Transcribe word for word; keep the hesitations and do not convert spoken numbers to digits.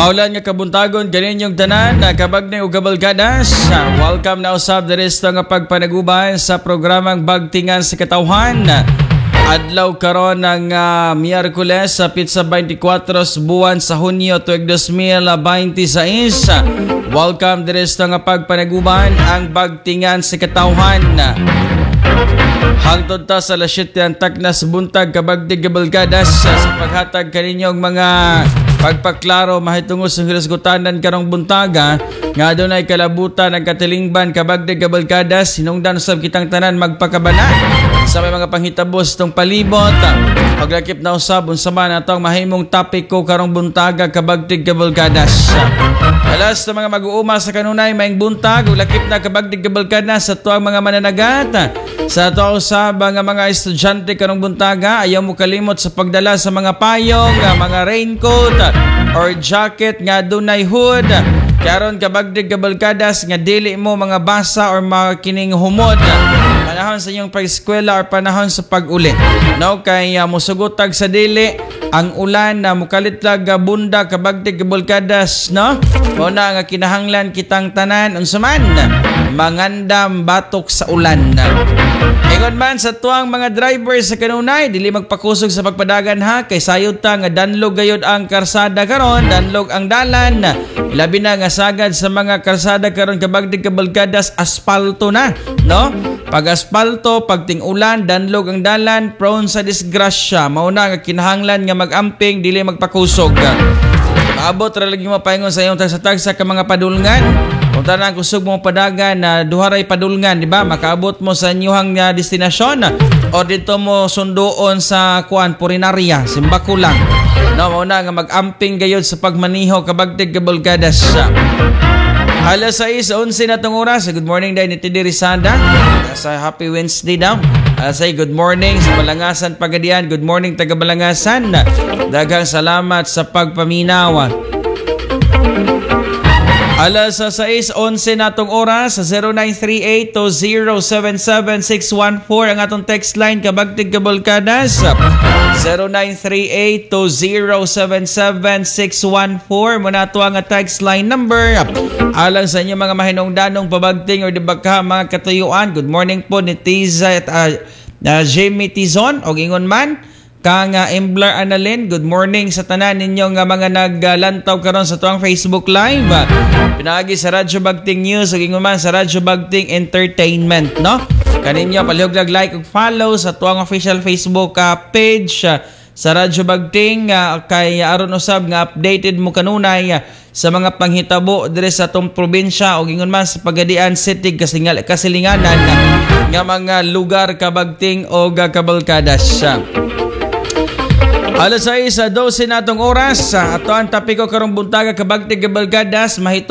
Maulan nga kabuntagon kaninyong tanan na kabagnay ug kabalkadas. Welcome na usab diri sa nga pagpanaguban sa programang Bagtingan sa Katawhan. Adlaw karon ng uh, Miyerkules sa pitsa twenty-four buwan sa Hunyo tuig two thousand twenty-six. Welcome diri sa nga pagpanaguban ang Bagtingan sa Katawhan. Hangtod ta sa lasyetyan taknas buntag kabagdig kabalkadas sa paghatag kaninyong mga pagpaklaro mahitungod sa hilasgutanan karong buntaga nga adunay kalabutan ang katilingban kabagdig kabalkadas hinungdan usab kitang tanan magpakabana sa may mga panghitabos tong palibot. Paglakip na usab unsa man atong mahimong topic ko karong buntaga kabagdig kabalkadas. Alas sa mga mag-uuma sa kanunay maing buntag ug lakip na kabagdig kabalkadas sa tuang mga mananagat. Sa ato usab nga mga estudyante karong buntaga ayaw mo kalimot sa pagdala sa mga payong, mga raincoat or jacket nga dunay hood. Karon kabagdig kabalkadas nga dili mo mga basa or mga kining humod panahon sa inyong pag-eskwela or panahon sa pag-uli. No, kay uh, musugotag sa dili ang ulan na mukalitlag bunda kabagdig kabalkadas, no? Una nga kinahanglan kitang tanan unsa man mangandam batok sa ulan. Ingon man sa tuang mga driver sa kanunay dili magpakusog sa pagpadagan ha kay sayod ta nga danlog gayud ang karsada karon, danlog ang dalan. Labi na nga sagad sa mga karsada karon kabagdig kabalkadas aspalto na, no? Pag aspalto, pag ting-ulan, danlog ang dalan, prone sa disgrasya. Mauna nga kinahanglan nga mag-amping, dili magpakusog. Maabot ra lagi mapaingon sa iyong tagsa-tagsa ka mga padulngan. Kung tanang kusog mo padagan na duharay padulngan, di ba? Makaabot mo sa inyong uh, destinasyon o dito mo sundoon sa kuan purinarya, simbako lang. No, mauna nga mag-amping gayud sa pagmaniho kabagdig kabalkadas. Alas sais, onse na itong oras. Good morning dahil ni Tidi Rizada. Sa Happy Wednesday daw. Alas ay good morning sa Balangasan Pagadian. Good morning taga Balangasan. Daghang salamat sa pagpaminaw. Alas sais, onse na itong oras. Sa zero nine three eight two zero seven seven six one four ang atong text line kabagtig kabalkadas. zero nine three eight two zero seven seven six one four muna ito ang text line number. Alang sa inyo mga mahinungdanong pabagting o dibagka mga katuyuan. Good morning po ni Tiza at uh, uh, Jamie Tizon o ingon man kang uh, Emblar Annalyn. Good morning sa tanan ninyo nga mga naglantaw karon sa tuang Facebook Live. Pinagi sa Radyo Bagting News o ingon man sa Radyo Bagting Entertainment, no? Kaninyo palihog like ug follow sa tuang official Facebook uh, page uh, sa Radyo Bagting uh, kay aron usab nga updated mo kanunay uh, sa mga panghitabo dire sa atong probinsya o ingon man sa Pagadian City kasingal kasilinganan uh, nga mga lugar kabagting o kabalkadas. Uh. Alas sais sa twelve natong oras. Uh, ato ang tapiko karong buntaga kabagting kabalkadas mahito